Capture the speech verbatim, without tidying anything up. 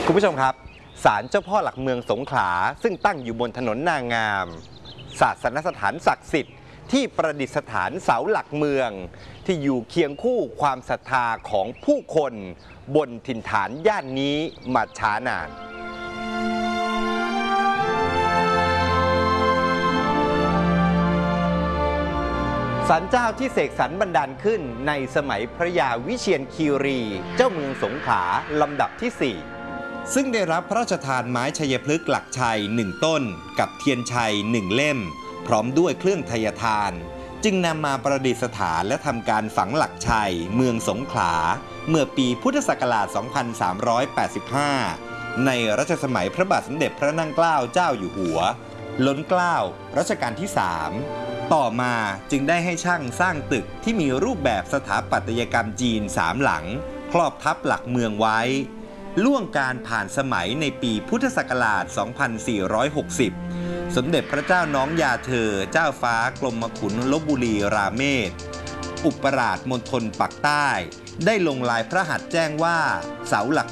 คุณผู้ชมครับศาลเจ้าพ่อหลักเมืองสงขลาซึ่งตั้งอยู่บนถนนนางงามศาสนสถานศักดิ์สิทธิ์ที่ประดิษฐานเสาหลักเมืองที่อยู่เคียงคู่ความศรัทธาของผู้คนบนถิ่นฐานย่านนี้มาช้านานศาลเจ้าที่เสกสรรบันดาลขึ้นในสมัยพระยาวิเชียรคีรีเจ้าเมืองสงขลาลำดับที่สี่ซึ่งได้รับพระราชทานไม้ชัยพฤกษ์หลักชัยหนึ่งต้นกับเทียนชัยหนึ่งเล่มพร้อมด้วยเครื่องไทยทานจึงนำมาประดิษฐานและทำการฝังหลักชัยเมืองสงขลาเมื่อปีพุทธศักราช สองพันสามร้อยแปดสิบห้า ในรัชสมัยพระบาทสมเด็จพระนั่งเกล้าเจ้าอยู่หัวล้นเกล้ารัชกาลที่สามต่อมาจึงได้ให้ช่างสร้างตึกที่มีรูปแบบสถาปัตยกรรมจีนสามหลังครอบทับหลักเมืองไว้ล่วงการผ่านสมัยในปีพุทธศักราช สองพันสี่ร้อยหกสิบ สมเด็จพระเจ้าน้องยาเธอเจ้าฟ้ากรมขุนลพบุรีราเมศอุปราชมณฑลปักใต้ได้ลงลายพระหัตถ์แจ้งว่าเสาหลัก